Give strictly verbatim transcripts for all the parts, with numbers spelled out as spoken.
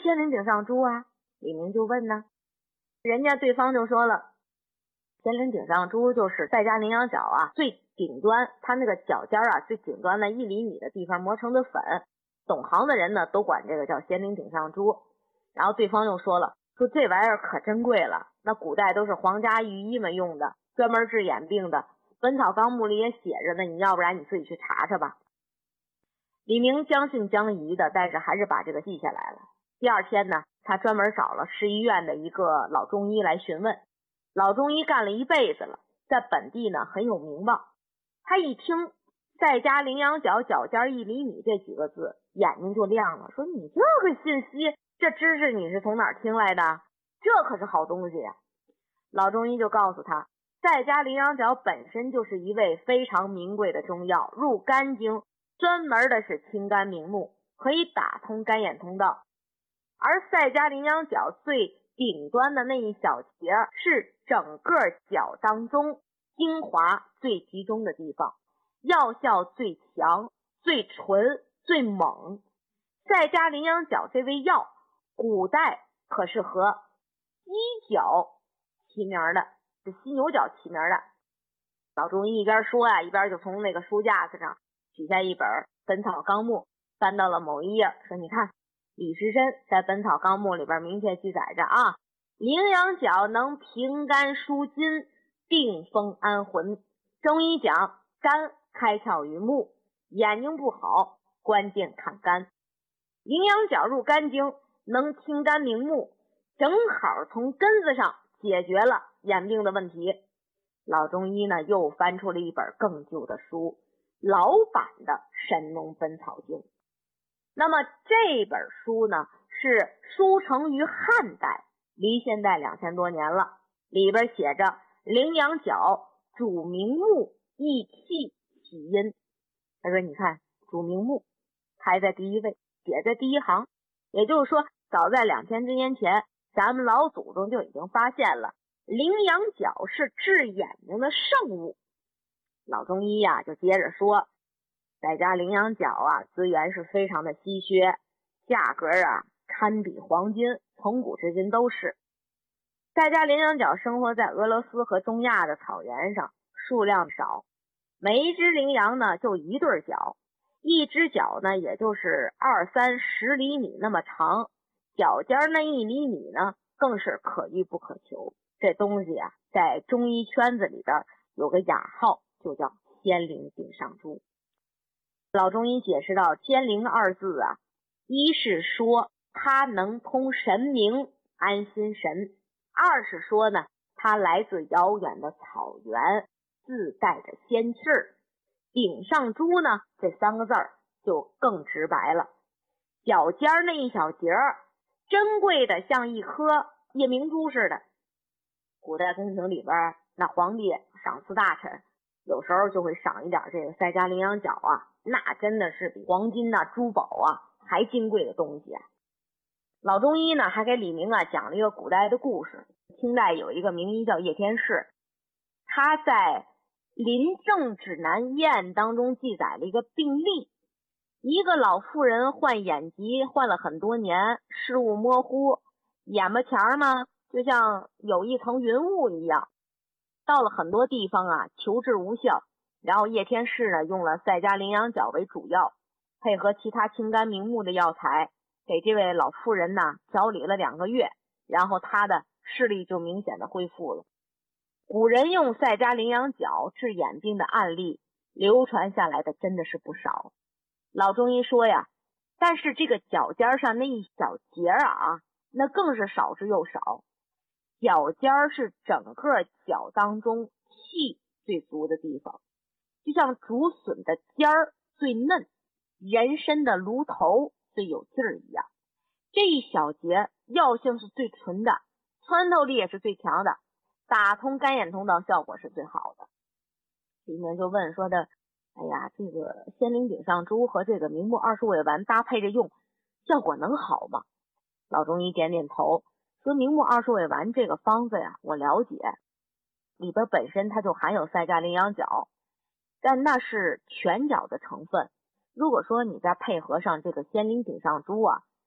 仙灵顶上珠啊？李明就问呢，人家对方就说了，仙灵顶上珠就是赛迦羚羊角啊最顶端，它那个角尖啊最顶端的一厘米的地方磨成的粉，懂行的人呢都管这个叫仙灵顶上珠。然后对方又说了，说这玩意儿可珍贵了，那古代都是皇家御医们用的，专门治眼病的，本草纲目里也写着呢，你要不然你自己去查查吧。李明将信将疑的，但是还是把这个记下来了。第二天呢，他专门找了市医院的一个老中医来询问。老中医干了一辈子了，在本地呢很有名望。他一听赛迦羚羊角角尖一厘米这几个字，眼睛就亮了，说你这个信息，这知识你是从哪儿听来的？这可是好东西呀！老中医就告诉他，赛迦羚羊角本身就是一味非常名贵的中药，入肝经，专门的是清肝明目，可以打通肝眼通道。而赛迦羚羊角最顶端的那一小节是整个角当中精华最集中的地方，药效最强、最纯、最猛。赛迦羚羊角这味药，古代可是和犀角齐名的，是犀牛角齐名的。老中医一边说啊，一边就从那个书架子上取下一本《本草纲目》，翻到了某一页，说你看，李时珍在《本草纲目》里边明确记载着啊，羚羊角能平肝舒筋，定风安魂。中医讲肝开窍于目，眼睛不好关键看肝，羚羊角入肝经，能清肝明目，正好从根子上解决了眼病的问题。老中医呢又翻出了一本更旧的书，老版的《神农本草经》。那么这本书呢是书成于汉代，离现代两千多年了，里边写着羚羊角主明目，益气起因。他说你看主明目排在第一位，写在第一行，也就是说早在两千多年前，咱们老祖宗就已经发现了羚羊角是治眼睛的圣物。老中医呀、啊、就接着说，赛迦羚羊角啊资源是非常的稀缺，价格啊堪比黄金，从古至今都是。赛迦羚羊角生活在俄罗斯和中亚的草原上，数量少，每一只羚羊呢就一对角，一只角呢也就是二三十厘米那么长，角尖那一厘米呢更是可遇不可求。这东西啊在中医圈子里边有个雅号，就叫仙灵顶上珠。老中医解释到，仙灵二字啊，一是说它能通神明安心神，二是说呢它来自遥远的草原，自带着仙气儿。顶上珠呢这三个字儿就更直白了，角尖那一小节儿珍贵的像一颗夜明珠似的。古代宫廷里边那皇帝赏赐大臣有时候就会赏一点这个赛迦羚羊角啊，那真的是比黄金啊珠宝啊还金贵的东西啊。老中医呢还给李明啊讲了一个古代的故事。清代有一个名医叫叶天士，他在临证指南医案当中记载了一个病例，一个老妇人患眼疾，患了很多年，视物模糊，眼巴前嘛就像有一层云雾一样，到了很多地方啊求治无效。然后叶天士呢用了赛迦羚羊角为主药，配合其他清肝明目的药材，给这位老妇人呢调理了两个月，然后她的视力就明显的恢复了。古人用赛迦羚羊角治眼病的案例流传下来的真的是不少。老中医说呀，但是这个角尖上那一小节啊，那更是少之又少。角尖是整个角当中气最足的地方，就像竹笋的尖儿最嫩，人参的芦头最有劲儿一样。这一小节药性是最纯的，穿透力也是最强的，打通肝眼通道效果是最好的。里面就问说的，哎呀，这个仙灵顶上珠和这个明目二十味丸搭配着用，效果能好吗？老中医点点头，说明目二十味丸这个方子呀，我了解，里边本身它就含有赛迦羚羊角，但那是全角的成分。如果说你再配合上这个仙灵顶上珠啊，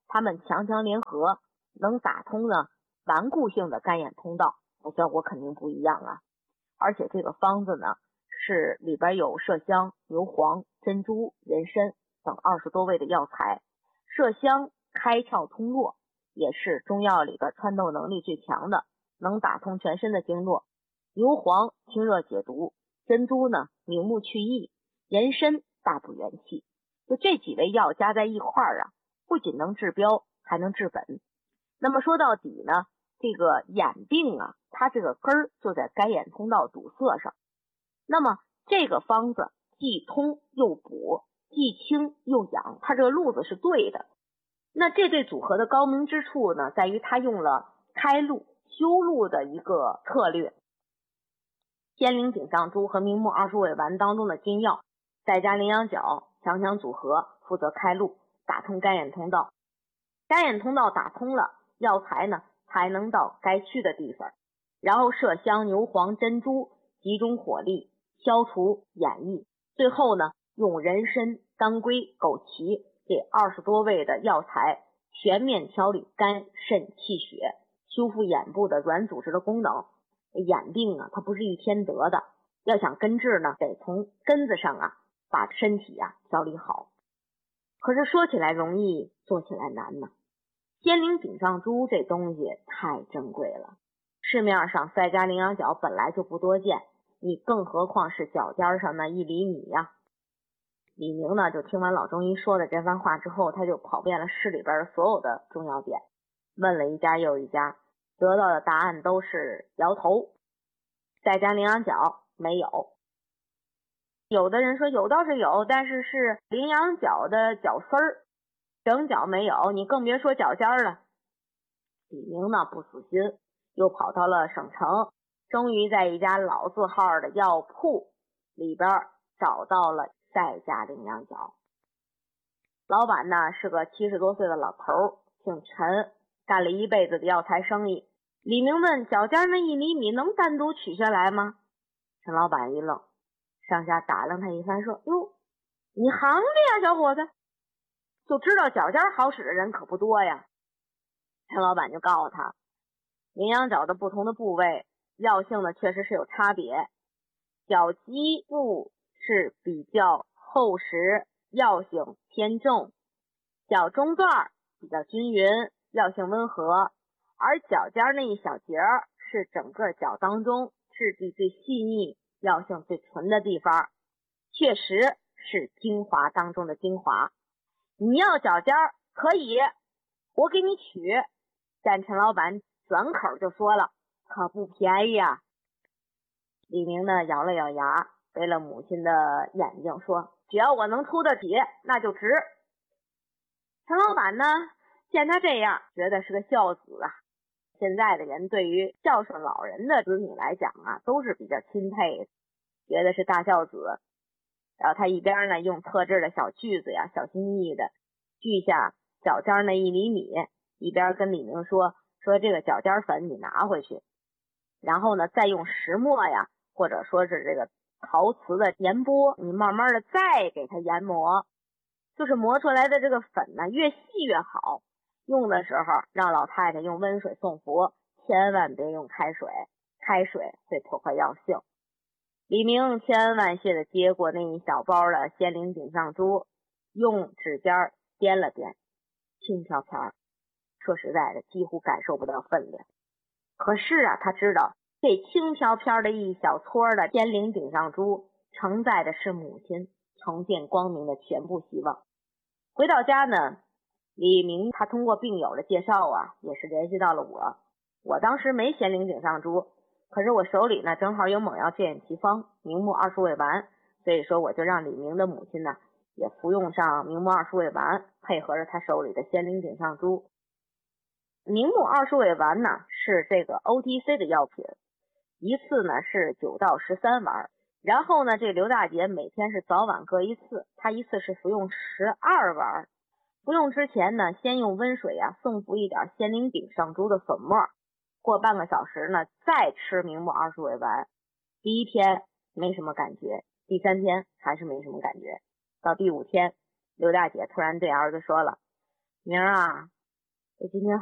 他们强强联合，能打通呢顽固性的干眼通道，那效果肯定不一样啊。而且这个方子呢，是里边有麝香、牛黄、珍珠、人参等二十多味的药材。麝香开窍通络，也是中药里边穿透能力最强的，能打通全身的经络。牛黄清热解毒，珍珠呢明目去翳，人参大补元气。就这几味药加在一块儿啊，不仅能治标，还能治本。那么说到底呢，这个眼病啊，它这个根儿就在干眼通道堵塞上。那么这个方子既通又补，既清又养，它这个路子是对的。那这对组合的高明之处呢，在于它用了开路修路的一个策略。仙灵顶上珠和明目二鼠尾丸当中的金药，再加羚羊角强强组合，负责开路，打通干眼通道。干眼通道打通了，药材呢才能到该去的地方。然后麝香、牛黄、珍珠集中火力，消除眼翳。最后呢，用人参、当归、枸杞这二十多味的药材，全面调理肝肾气血，修复眼部的软组织的功能。眼病啊，它不是一天得的，要想根治呢，得从根子上啊，把身体啊调理好。可是说起来容易，做起来难呢。仙灵顶上珠这东西太珍贵了，市面上赛加羚羊角本来就不多见，你更何况是脚尖上那一厘米呀。李明呢，就听完老中医说的这番话之后，他就跑遍了市里边的所有的中药店，问了一家又一家，得到的答案都是摇头。赛加羚羊角没有。有的人说有倒是有，但是是羚羊角的角丝儿，整角没有，你更别说脚尖了。李明呢不死心，又跑到了省城，终于在一家老字号的药铺里边找到了赛加羚羊角。老板呢是个七十多岁的老头，姓陈，干了一辈子的药材生意。李明问脚尖那一厘米能单独取下来吗？陈老板一愣，上下打量他一番，说：哟，你行的呀，小伙子，就知道脚尖好使的人可不多呀。陈老板就告诉他，羚羊角的不同的部位药性呢确实是有差别，角基部是比较厚实，药性偏重，角中段比较均匀，药性温和，而脚尖那一小节是整个脚当中质地最细腻，药性最纯的地方，确实是精华当中的精华。你要脚尖可以，我给你取，但陈老板转口就说了，可不便宜啊。李明呢咬了咬牙，为了母亲的眼睛说，只要我能出得起，那就值。陈老板呢见他这样，觉得是个孝子啊。现在的人对于孝顺老人的子女来讲啊，都是比较钦佩的，觉得是大孝子。然后他一边呢用特制的小锯子呀，小心翼翼的锯下脚尖那一厘米，一边跟李明说，说这个脚尖粉你拿回去，然后呢再用石磨呀，或者说是这个陶瓷的研钵，你慢慢的再给它研磨，就是磨出来的这个粉呢越细越好。用的时候让老太太用温水送服，千万别用开水，开水会破坏药性。李明千恩万谢的接过那一小包的仙灵顶上珠，用指尖掂了掂，轻飘飘，说实在的几乎感受不到分量。可是啊，他知道这轻飘飘的一小撮的仙灵顶上珠承载的是母亲重见光明的全部希望。回到家呢，李明他通过病友的介绍啊，也是联系到了我。我当时没仙灵顶上珠，可是我手里呢正好有猛药健眼奇方明目二鼠尾丸，所以说我就让李明的母亲呢也服用上明目二鼠尾丸，配合着他手里的仙灵顶上珠。明目二鼠尾丸呢是这个 O T C 的药品，一次呢是九到十三丸，然后呢这刘大姐每天是早晚各一次，她一次是服用十二丸。服用之前呢，先用温水啊送服一点仙灵顶上珠的粉末，过半个小时呢再吃明目二鼠尾丸。第一天没什么感觉，第三天还是没什么感觉，到第五天刘大姐突然对儿子说了，明儿啊， 我今天